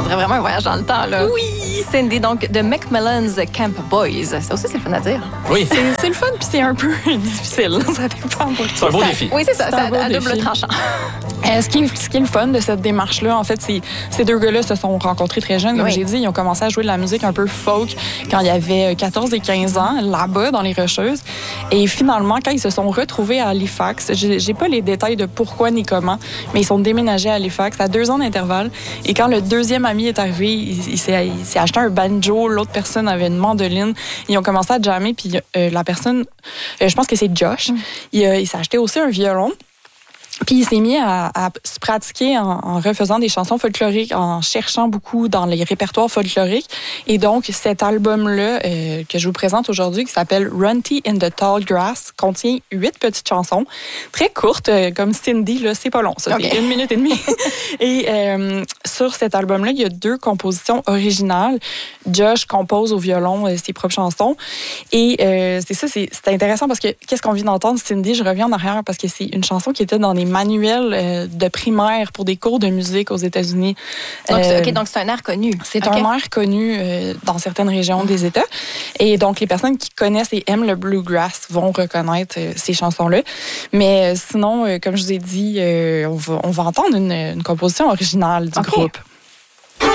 On dirait vraiment un voyage dans le temps, là. Oui! Cindy, donc, de Macmillan's Camp Boys. Ça aussi, c'est le fun à dire. Oui. C'est le fun, puis c'est un peu difficile. Ça dépend pour qui. C'est un beau défi. Oui, c'est ça. C'est un C'est beau à double défi. tranchant. Ce qui est le fun de cette démarche-là, en fait, ces deux gars-là se sont rencontrés très jeunes. Comme Oui. j'ai dit, ils ont commencé à jouer de la musique un peu folk quand il y avait 14 et 15 ans, là-bas, dans les Rocheuses. Et finalement, quand ils se sont retrouvés à Halifax, j'ai pas les détails de pourquoi ni comment, mais ils sont déménagés à Halifax à 2 ans d'intervalle. Et quand le deuxième ami est arrivé, il s'est acheté un banjo, l'autre personne avait une mandoline. Ils ont commencé à jammer, puis la personne, je pense que c'est Josh, il s'est acheté aussi un violon. Puis il s'est mis à se pratiquer en refaisant des chansons folkloriques, en cherchant beaucoup dans les répertoires folkloriques. Et donc, cet album-là que je vous présente aujourd'hui, qui s'appelle Runty in the Tall Grass, contient 8 petites chansons, très courtes, comme Cindy, là, c'est pas long, ça, Okay. c'est 1 minute et demie. Et sur cet album-là, il y a 2 compositions originales. Josh compose au violon ses propres chansons. Et c'est ça, c'est intéressant parce que qu'est-ce qu'on vient d'entendre, Cindy? Je reviens en arrière parce que c'est une chanson qui était dans des manuels de primaire pour des cours de musique aux États-Unis. Donc, c'est un air connu. C'est OK. un air connu dans certaines régions des États. Et donc, les personnes qui connaissent et aiment le bluegrass vont reconnaître ces chansons-là. Mais sinon, comme je vous ai dit, on va entendre une composition originale du OK. groupe.